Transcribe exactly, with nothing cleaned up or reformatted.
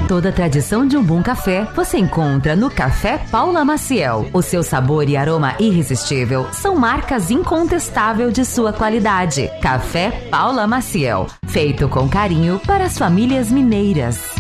Toda a tradição de um bom café você encontra no Café Paula Maciel. O seu sabor e aroma irresistível são marcas incontestáveis de sua qualidade. Café Paula Maciel, feito com carinho para as famílias mineiras.